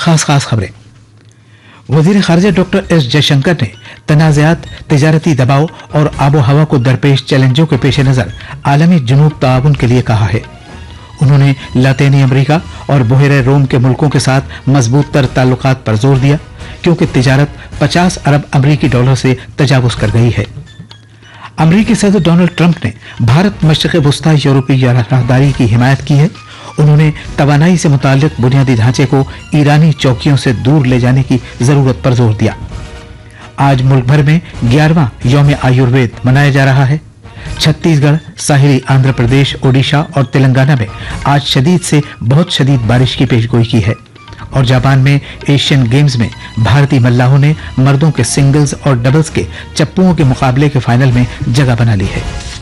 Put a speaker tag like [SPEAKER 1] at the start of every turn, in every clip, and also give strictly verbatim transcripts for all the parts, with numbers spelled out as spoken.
[SPEAKER 1] खास खास खबरें। वजीर खारजा डॉक्टर एस जयशंकर ने तनाज़ात, तिजारती दबाव और आबो हवा को दरपेश चैलेंजों के पेश नज़र आलमी जुनूब ताउन के लिए कहा है। उन्होंने लातीनी अमेरिका और बहरे रोम के मुल्कों के साथ मजबूत तर ताल्लुकात पर जोर दिया, क्योंकि तिजारत पचास अरब अमरीकी डॉलर से तजावुज कर गई है। अमरीकी सदर डोनाल्ड ट्रंप ने भारत मशरिक़ वुस्ता यूरोपीय राहदारी की हिमायत की है। उन्होंने तवानाई से मुताल्लिक बुनियादी ढांचे को ईरानी चौकियों से दूर ले जाने की जरूरत पर जोर दिया। आज मुल्क भर में ग्यारहवां यौम आयुर्वेद मनाया जा रहा है। छत्तीसगढ़, साहिली आंध्र प्रदेश, ओडिशा और तेलंगाना में आज शदीद से बहुत शदीद बारिश की पेशगोई की है। और जापान में एशियन गेम्स में भारतीय मल्लाहों ने मर्दों के सिंगल्स और डबल्स के चप्पुओं के मुकाबले के फाइनल में जगह बना ली है।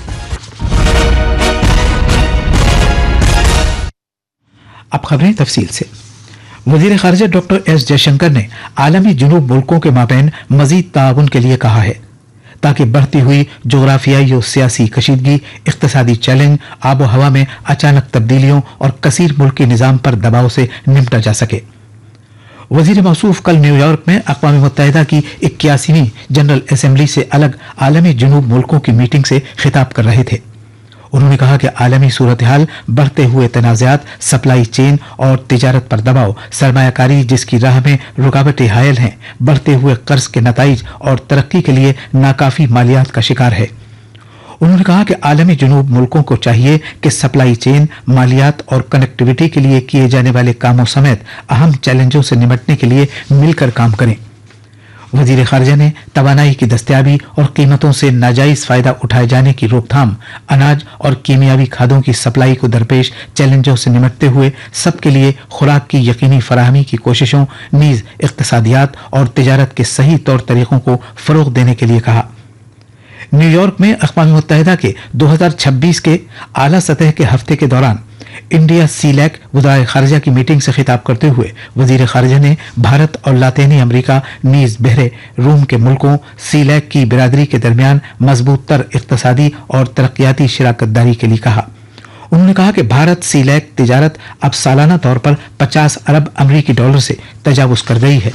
[SPEAKER 1] अब खबरें तफसील से। वजीर खारजा डॉक्टर एस जयशंकर ने आलमी जुनूब मुल्कों के माबैन मजीद ताउन के लिए कहा है, ताकि बढ़ती हुई जोग्राफियाई और सियासी कशीदगी, इक्तसादी चैलेंज, आबो हवा में अचानक तब्दीलियों और कसीर मुल्की निज़ाम पर दबाव से निपटा जा सके। वजीर मौसूफ कल न्यूयॉर्क में अक़वाम मुत्तहिदा की इक्यासीवीं जनरल असेंबली से अलग आलमी जुनूब मुल्कों की मीटिंग से खिताब कर रहे थे। उन्होंने कहा कि आलमी सूरत हाल, बढ़ते हुए तनाज़ात, सप्लाई चेन और तिजारत पर दबाव, सरमायाकारी जिसकी राह में रुकावटें हायल हैं, बढ़ते हुए कर्ज के नताइज और तरक्की के लिए नाकाफी मालियात का शिकार है। उन्होंने कहा कि आलमी जुनूब मुल्कों को चाहिए कि सप्लाई चेन, मालियात और कनेक्टिविटी के लिए किए जाने वाले कामों समेत अहम चैलेंजों से निपटने के लिए मिलकर काम करें। वजीर खारजा ने तवानाई की दस्तयाबी और कीमतों से नाजायज फायदा उठाए जाने की रोकथाम, अनाज और कीमियावी खादों की सप्लाई को दरपेश चैलेंजों से निपटते हुए सबके लिए खुराक की यकीनी फराहमी की कोशिशों, नीज इक्तिसादियात और तिजारत के सही तौर तरीकों को फरोग देने के लिए कहा। न्यूयॉर्क में अक़वाम मुत्तहिदा के दो हज़ार छब्बीस के आला सतह के हफ्ते के दौरान इंडिया सीलैक वज़ार खारजा की मीटिंग से खिताब करते हुए वजीर खारजा ने भारत और लातीनी अमेरिका नीज बहरे रूम के मुल्कों सीलैक की बिरादरी के दरमियान मजबूत तर इक़्तिसादी और तरक्याती शराकत दारी के लिए कहा। उन्होंने कहा कि भारत सीलैक तिजारत अब सालाना तौर पर पचास अरब अमरीकी डॉलर से तजावुज कर गई है।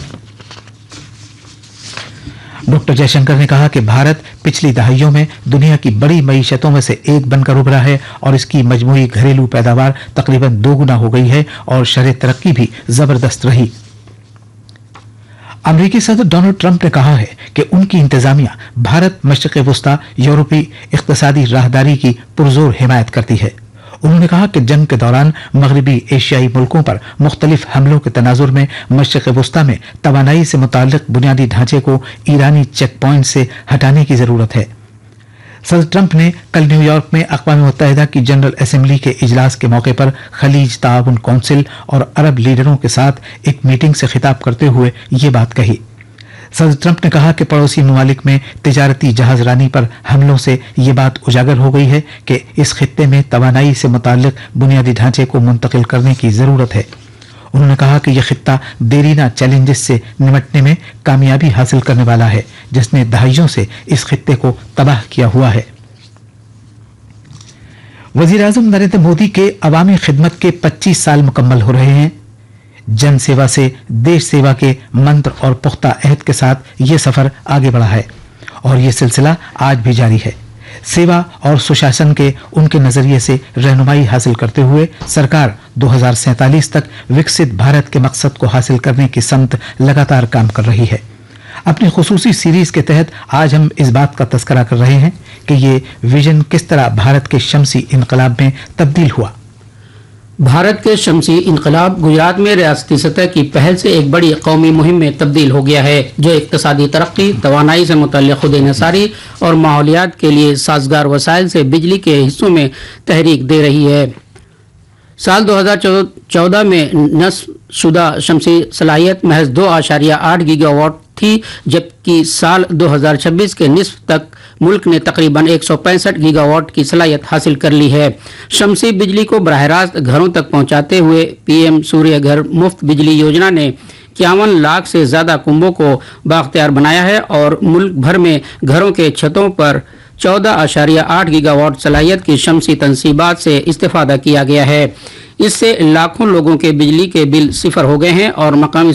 [SPEAKER 1] डॉक्टर जयशंकर ने कहा कि भारत पिछली दहाइयों में दुनिया की बड़ी मईशतों में से एक बनकर उभरा है और इसकी मजमूई घरेलू पैदावार तकरीबन दोगुना हो गई है और शरह तरक्की भी जबरदस्त रही। अमरीकी सदर डोनाल्ड ट्रंप ने कहा है कि उनकी इंतजामिया भारत मशरिक़ वुस्ता यूरोपी इक़्तिसादी राहदारी की पुरजोर हिमायत करती है। उन्होंने कहा कि जंग के दौरान मगरबी एशियाई मुल्कों पर मुख्तलिफ हमलों के तनाजुर में मशरिक़ वुस्ता में तवानाई से मुताल्लिक बुनियादी ढांचे को ईरानी चेक पॉइंट से हटाने की जरूरत है। सदर ट्रंप ने कल न्यूयॉर्क में अक़वाम मुत्तहिदा की जनरल असेंबली के इजलास के मौके पर खलीज ताउन कौंसिल और अरब लीडरों के साथ एक मीटिंग से खिताब करते हुए ये बात कही। सदर ट्रंप ने कहा कि पड़ोसी ममालिक में तिजारती जहाजरानी पर हमलों से ये बात उजागर हो गई है कि इस खित्ते में तवानाई से मुताल्लिक बुनियादी ढांचे को मुंतकिल करने की जरूरत है। उन्होंने कहा कि यह खित्ता देरीना चैलेंजेस से निपटने में कामयाबी हासिल करने वाला है, जिसने दहाइयों से इस खित्ते को तबाह किया हुआ है। वजीर आजम नरेंद्र मोदी के अवामी खिदमत के पच्चीस साल मुकम्मल हो रहे हैं। जन सेवा से देश सेवा के मंत्र और पुख्ता अहद के साथ ये सफर आगे बढ़ा है और ये सिलसिला आज भी जारी है। सेवा और सुशासन के उनके नजरिए से रहनुमाई हासिल करते हुए सरकार दो हज़ार सैंतालीस तक विकसित भारत के मकसद को हासिल करने की समत लगातार काम कर रही है। अपनी खुसूसी सीरीज के तहत आज हम इस बात का तस्करा कर रहे हैं कि ये विजन किस तरह भारत के शमसी इनकलाब में तब्दील हुआ।
[SPEAKER 2] भारत के शमसी इनकलाब गुजरात में रियासती सतह की पहल से एक बड़ी कौमी मुहिम में तब्दील हो गया है, जो इक्तिसादी तरक्की, तवानाई से मुतल्लिक़ खुद इन्हिसारी और माहौलियात के लिए साजगार वसाइल से बिजली के हिस्सों में तहरीक दे रही है। साल दो हज़ार चौदह में नस्ब शुदा शमसी सलाहियत महज दो आशारिया आठ गीगावाट थी, जबकि साल दो हज़ार छब्बीस के निस्फ तक मुल्क ने तकरीबन एक सौ पैंसठ गीगावाट की सलाहियत हासिल कर ली है। शमसी बिजली को बराह रास्त घरों तक पहुंचाते हुए पीएम सूर्य घर मुफ्त बिजली योजना ने इक्यावन लाख से ज़्यादा कुंबों को बाख्तियार बनाया है और मुल्क भर में घरों के छतों पर चौदह आशारिया आठ गीगावाट सलाहियत की शमसी तनसीबात से इस्तेफादा किया गया है। इससे लाखों लोगों के बिजली के बिल सिफर हो गए हैं और मकामी